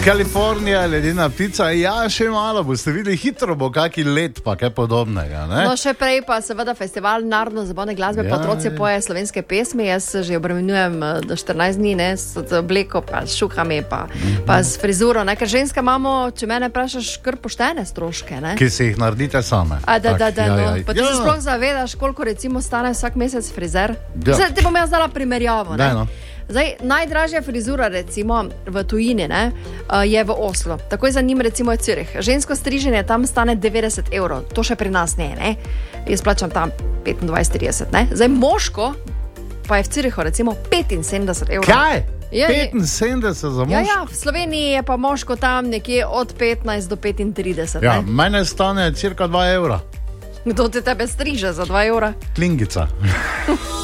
Kalifornija, ledena ptica, ja, še malo, boste videli, hitro bo kaki let, pa kaj podobnega, ne? No, še prej pa seveda festival narodno-zabavne glasbe, pa otroci poje slovenske pesmi, jaz se že obremenjujem do 14 dni, ne, s obleko, pa s šukami, pa s frizuro, ne, ker ženska imamo, če mene vprašaš, kar poštene stroške, ne? Ki si jih naredite same. Pa ti se sploh zavedaš, koliko recimo stane vsak mesec frizer? Zdaj, ti bom jaz dala primerjavo, ne? Zdaj, najdražja frizura recimo v tujini, ne, je v Oslo. Takoj za njim recimo je Zürich. Žensko striženje tam stane 90 €. To še pri nas ne. Jaz plačam tam 25-30, ne. Zdaj, moško pa je v Zürichu recimo 75 €. Kaj? 75 za moško? Ja, v Sloveniji je pa moško tam nekje od 15 do 35, ne. Ja, mene stane cirka 2 €. Kdo te tebe striže za 2 €? Klingica.